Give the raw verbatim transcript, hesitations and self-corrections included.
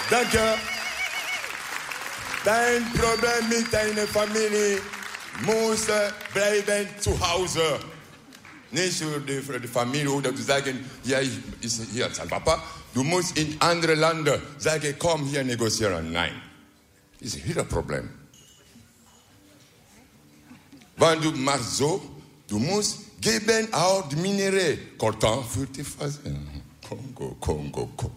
Danke. Dein Problem mit deiner Familie muss bleiben zu Hause. Nicht für die, für die Familie oder zu sagen, ja, ich ist hier sein Papa. Du musst in andere Länder sagen, komm hier negozieren. Nein. Das ist hier ein Problem. Wenn du machst so, du musst geben auch die Minerais. Coltan für die Phase. Kongo, Kongo, Kongo.